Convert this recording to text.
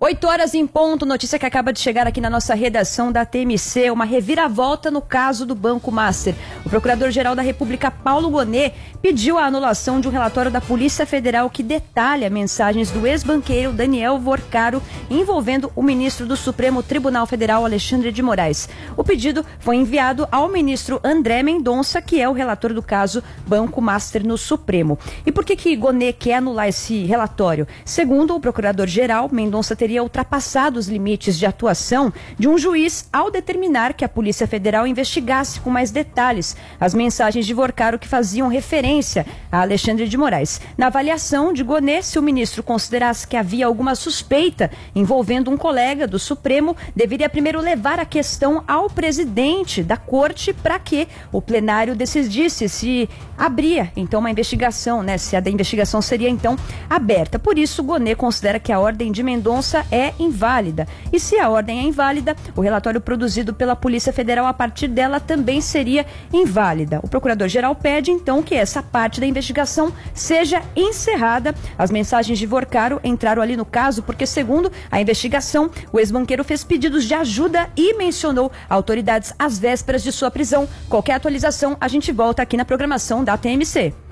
8h em ponto, notícia que acaba de chegar aqui na nossa redação da TMC, uma reviravolta no caso do Banco Master. O Procurador-Geral da República, Paulo Gonet, pediu a anulação de um relatório da Polícia Federal que detalha mensagens do ex-banqueiro Daniel Vorcaro envolvendo o ministro do Supremo Tribunal Federal, Alexandre de Moraes. O pedido foi enviado ao ministro André Mendonça, que é o relator do caso Banco Master no Supremo. E por que Gonet quer anular esse relatório? Segundo o Procurador-Geral, Mendonça teria ultrapassado os limites de atuação de um juiz ao determinar que a Polícia Federal investigasse com mais detalhes as mensagens de Vorcaro que faziam referência a Alexandre de Moraes. Na avaliação de Gonet, se o ministro considerasse que havia alguma suspeita envolvendo um colega do Supremo, deveria primeiro levar a questão ao presidente da Corte para que o plenário decidisse se abria então uma investigação, se a da investigação seria então aberta. Por isso, Gonet considera que a ordem de Mendonça é inválida. E se a ordem é inválida, o relatório produzido pela Polícia Federal a partir dela também seria inválida. O Procurador-Geral pede, então, que essa parte da investigação seja encerrada. As mensagens de Vorcaro entraram ali no caso porque, segundo a investigação, o ex-banqueiro fez pedidos de ajuda e mencionou autoridades às vésperas de sua prisão. Qualquer atualização, a gente volta aqui na programação da TMC.